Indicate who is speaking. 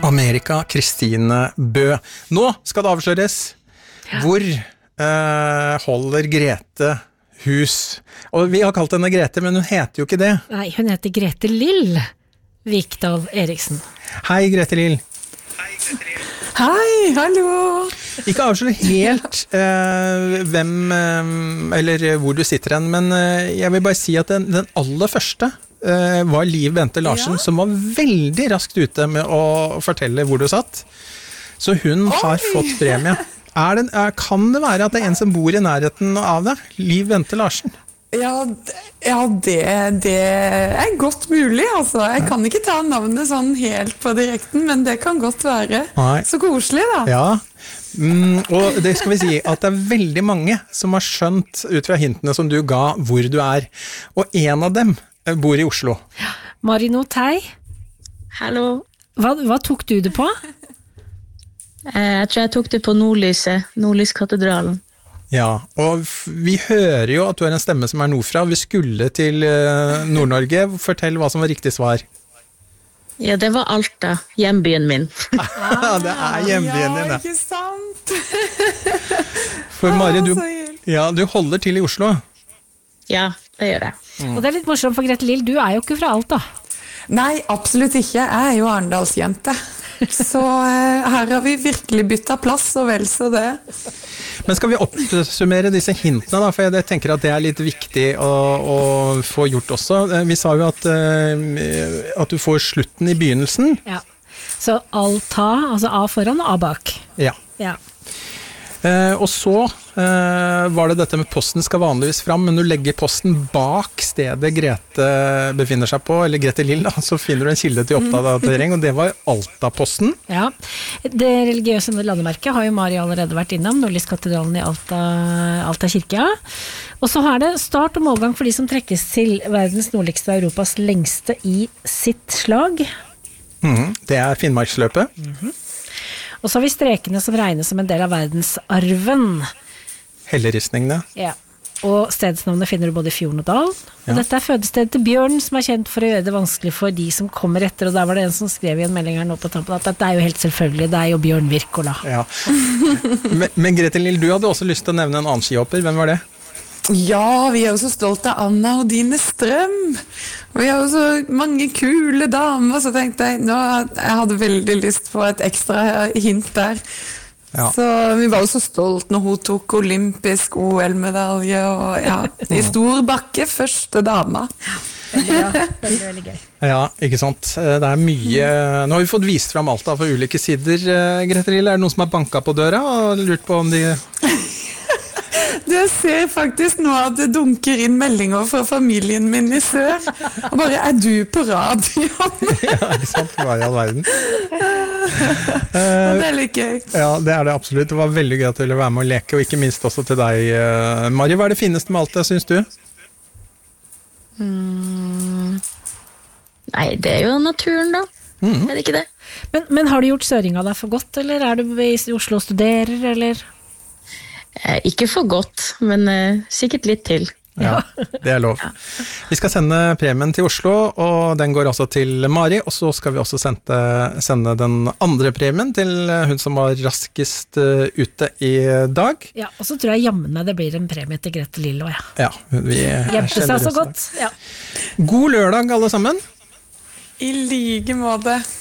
Speaker 1: Amerika Kristine Bø. Nå skal det avsløres. Hvor holder Grete hus? Og vi har kalt henne Grete, men hun heter jo ikke det.
Speaker 2: Nei, hun heter Grete Lill Vikdal Eriksen.
Speaker 1: Hei, Grete Lill.
Speaker 3: Hei, hallo.
Speaker 1: Ikke avsløre helt hvem, eller hvor du sitter hen, men jeg vil bare si at den aller første var Liv Bente Larsen, som var veldig raskt ute med å fortelle hvor du satt. Så hun har fått premie. Kan det være at det en som bor i nærheten av det? Liv Bente Larsen?
Speaker 3: Ja, det godt mulig, altså. Jeg kan ikke ta navnet sånn helt på direkten, men det kan godt være.
Speaker 1: Nei.
Speaker 3: Så koselig, da.
Speaker 1: Ja, og det skal vi si at det veldig mange som har skjønt ut fra hintene som du ga hvor du og en av dem bor i Oslo.
Speaker 2: Marino Tei.
Speaker 4: Hallo.
Speaker 2: Hva tok du det på?
Speaker 4: Jeg tror jeg tok det på Nordlyskatedralen.
Speaker 1: Ja, og vi hører jo at du har en stemme som nordfra. Vi skulle til Nord-Norge. Fortell hva som var riktig svar.
Speaker 4: Ja, det var Alta, hjembyen min.
Speaker 1: Det hjembyen din,
Speaker 3: ja. Ikke sant?
Speaker 1: For Mari, du holder til i Oslo.
Speaker 4: Ja, det gjør jeg.
Speaker 2: Og det litt morsomt for Grete Lill, du jo ikke fra Alta.
Speaker 3: Nei, absolutt ikke. Jeg jo Arendalsjente. Så her har vi virkelig byttet plass, og vel så det.
Speaker 1: Men skal vi oppsummere disse hintene da, for jeg tenker at det litt viktig å få gjort også. Vi sa jo at du får slutten i begynnelsen.
Speaker 2: Ja, så Alta, altså A foran og A bak.
Speaker 1: Ja.
Speaker 2: Ja.
Speaker 1: Og så var det dette med posten skal vanligvis fram, men du legger posten bak stedet Grete befinner seg på, eller Grete Lill, så finner du en kilde til oppdatering, og det var Alta-posten.
Speaker 2: Ja, det religiøse landemerket har jo Mari allerede vært innom, Nordlyskatedralen i Alta kirke. Og så har det start og målgang for de som trekkes til verdens nordligste og Europas lengste i sitt slag.
Speaker 1: Det Finnmarksløpet.
Speaker 2: Og så har vi strekene som regnes som en del av verdensarven.
Speaker 1: Helleristningene.
Speaker 2: Ja, og stedsnavnet finner du både i fjorden og dal. Og
Speaker 1: Ja.
Speaker 2: dette fødestedet til Bjørn, som kjent for å gjøre det vanskelig for de som kommer etter. Og der var det en som skrev i en melding her nå på tampen at dette jo helt selvfølgelig, det jo Bjørn Wirkola.
Speaker 1: Ja. Men Grete Lill, du hadde også lyst til å nevne en annen skihopper. Hvem var det?
Speaker 3: Ja, vi jo så stolt av Anna og Dine Strøm. Og vi har jo så mange kule damer, så tenkte jeg, jeg hadde veldig lyst på et ekstra hint der.
Speaker 1: Ja.
Speaker 3: Så vi var jo så stolt når hun tok olympisk OL-medalje, og i stor bakke, første dama.
Speaker 2: Veldig gøy.
Speaker 1: Ja, ikke sant. Det mye... Nå har vi fått vist frem Alta fra ulike sider, Grete Lill. Det noen som har banket på døra og lurt på om de...
Speaker 3: Jeg ser faktisk nå at det dunker inn meldinger fra familien min i sør. Og bare, du på radio?
Speaker 1: Ja, ikke sant? Hva i all verden?
Speaker 3: Det litt gøy.
Speaker 1: Ja, det det absolutt. Det var veldig gøy at du ville være med å leke, og ikke minst også til deg, Mari. Hva det fineste med Alta, synes du?
Speaker 4: Nei, det jo naturen da. Det ikke det?
Speaker 2: Men har du gjort søring av deg for godt, eller du i Oslo og studerer, eller?
Speaker 4: Ikke for godt, men sikkert litt til.
Speaker 1: Ja, det lov. Vi skal sende premien til Oslo, og den går altså til Mari, og så skal vi også sende den andre premien til hun som var raskest ute i dag.
Speaker 2: Ja, og så tror jeg jammen meg det blir en premie til Grete Lill også,
Speaker 1: Ja, vi
Speaker 2: hjelpte seg så godt. Ja.
Speaker 1: God lørdag alle sammen.
Speaker 3: I like måte.